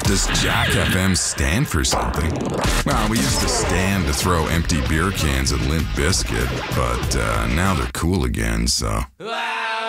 Does Jack FM stand for something? Well, we used to stand to throw empty beer cans at Limp Bizkit, but now they're cool again, so...